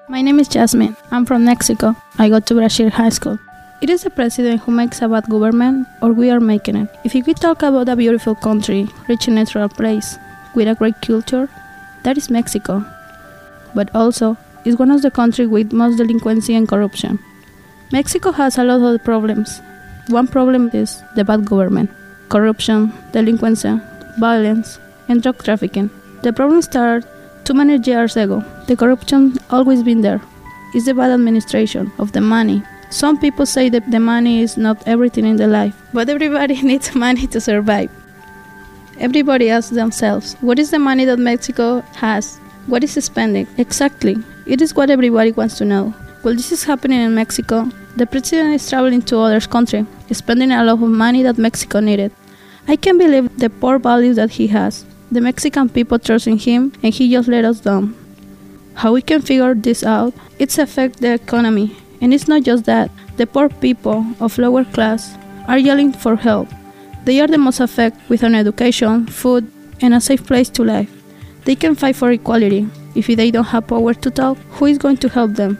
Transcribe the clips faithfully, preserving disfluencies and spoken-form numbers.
My name is Jasmine. I'm from Mexico. I go to Brazil High School. It is the president who makes a bad government, or we are making it. If we talk about a beautiful country, rich in natural place, with a great culture, that is Mexico. But also, it's one of the countries with most delinquency and corruption. Mexico has a lot of problems. One problem is the bad government, corruption, delinquency, violence, and drug trafficking. The problem started too many years ago. The corruption always been there. It's the bad administration of the money. Some people say that the money is not everything in the life, but everybody needs money to survive. Everybody asks themselves, what is the money that Mexico has? What is it spending? Exactly. It is what everybody wants to know. While this is happening in Mexico, the president is traveling to other countries, spending a lot of money that Mexico needed. I can't believe the poor values that he has. The Mexican people trust in him, and he just let us down. How we can figure this out? It's affect the economy. And it's not just that. The poor people of lower class are yelling for help. They are the most affected with an education, food, and a safe place to live. They can fight for equality. If they don't have power to talk, who is going to help them?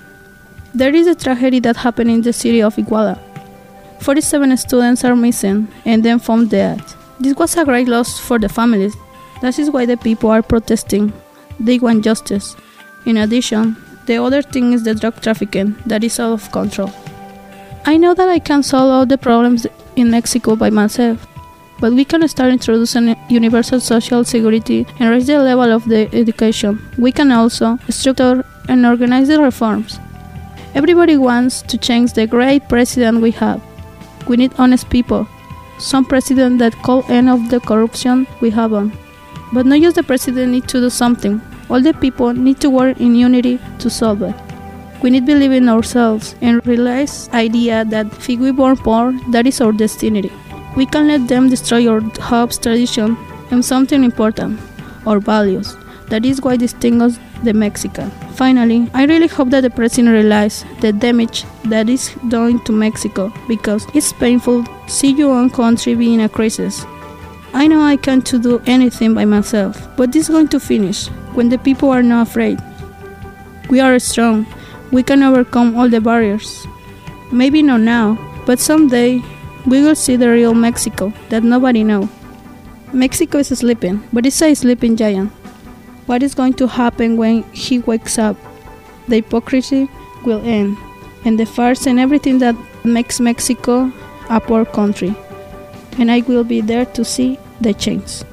There is a tragedy that happened in the city of Iguala. forty-seven students are missing and then found dead. This was a great loss for the families. That is why the people are protesting. They want justice. In addition, the other thing is the drug trafficking that is out of control. I know that I can't solve all the problems in Mexico by myself, but we can start introducing universal social security and raise the level of the education. We can also structure and organize the reforms. Everybody wants to change the great president we have. We need honest people. Some president that call end of the corruption we have on. But not just the president need to do something. All the people need to work in unity to solve it. We need to believe in ourselves and realize the idea that if we born poor, that is our destiny. We can't let them destroy our hopes, tradition, and something important, our values. That is why distinguish the Mexican. Finally, I really hope that the president realizes the damage that is done to Mexico, because it's painful to see your own country be in a crisis. I know I can't do anything by myself, but this is going to finish when the people are not afraid. We are strong. We can overcome all the barriers. Maybe not now, but someday we will see the real Mexico that nobody knows. Mexico is sleeping, but it's a sleeping giant. What is going to happen when he wakes up? The hypocrisy will end, and the farce and everything that makes Mexico a poor country. And I will be there to see the change.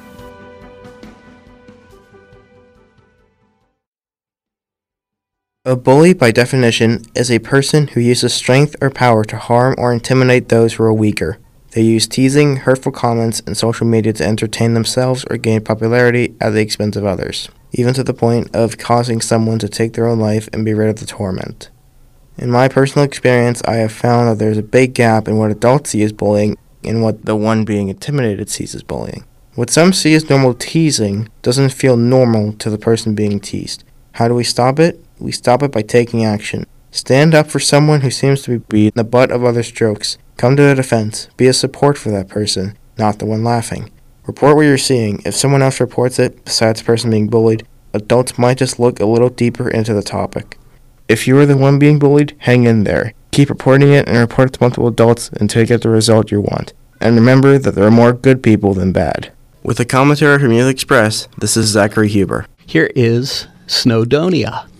A bully, by definition, is a person who uses strength or power to harm or intimidate those who are weaker. They use teasing, hurtful comments, and social media to entertain themselves or gain popularity at the expense of others, even to the point of causing someone to take their own life and be rid of the torment. In my personal experience, I have found that there's a big gap in what adults see as bullying and what the one being intimidated sees as bullying. What some see as normal teasing doesn't feel normal to the person being teased. How do we stop it? We stop it by taking action. Stand up for someone who seems to be the butt of others' jokes. Come to their defense. Be a support for that person, not the one laughing. Report what you're seeing. If someone else reports it, besides the person being bullied, adults might just look a little deeper into the topic. If you are the one being bullied, hang in there. Keep reporting it and report it to multiple adults until you get the result you want. And remember that there are more good people than bad. With a commentary from Youth Express, this is Zachary Huber. Here is Snowdonia.